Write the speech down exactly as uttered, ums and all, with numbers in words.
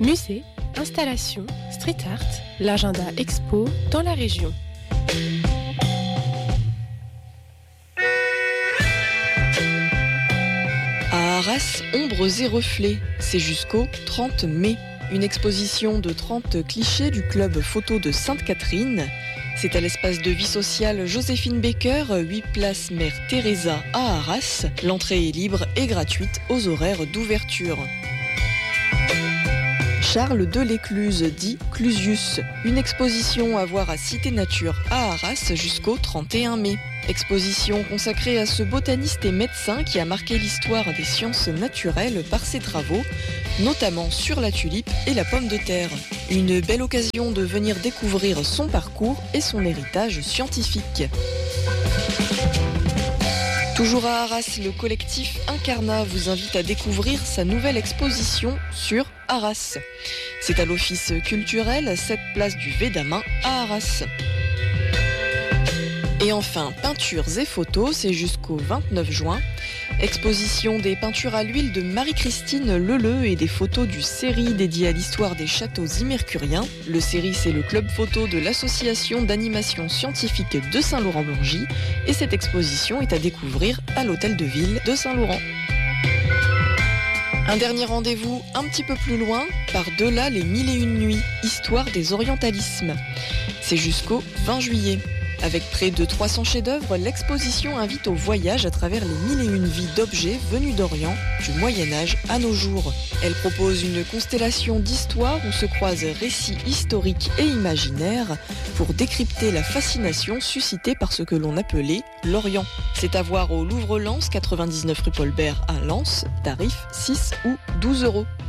Musée, installations, street art, l'agenda expo dans la région. À Arras, ombres et reflets, c'est jusqu'au trente mai. Une exposition de trente clichés du club photo de Sainte-Catherine. C'est à l'espace de vie sociale Joséphine Baker, huit place Mère Teresa à Arras. L'entrée est libre et gratuite aux horaires d'ouverture. Charles de l'Écluse, dit Clusius. Une exposition à voir à Cité Nature à Arras jusqu'au trente et un mai. Exposition consacrée à ce botaniste et médecin qui a marqué l'histoire des sciences naturelles par ses travaux, notamment sur la tulipe et la pomme de terre. Une belle occasion de venir découvrir son parcours et son héritage scientifique. Toujours à Arras, le collectif Incarna vous invite à découvrir sa nouvelle exposition sur Arras. C'est à l'office culturel, sept place du Védamin à Arras. Et enfin, peintures et photos, c'est jusqu'au vingt-neuf juin. Exposition des peintures à l'huile de Marie-Christine Leleu et des photos du série dédié à l'histoire des châteaux immercuriens. Le série, c'est le club photo de l'association d'animation scientifique de Saint-Laurent-Blangy. Et cette exposition est à découvrir à l'hôtel de ville de Saint-Laurent. Un dernier rendez-vous un petit peu plus loin, par-delà les mille et une nuits, histoire des orientalismes. C'est jusqu'au vingt juillet. Avec près de trois cents chefs-d'œuvre, l'exposition invite au voyage à travers les mille et une vies d'objets venus d'Orient, du Moyen-Âge à nos jours. Elle propose une constellation d'histoires où se croisent récits historiques et imaginaires pour décrypter la fascination suscitée par ce que l'on appelait l'Orient. C'est à voir au Louvre-Lens, quatre-vingt-dix-neuf rue Paul Bert à Lens, tarif six ou douze euros.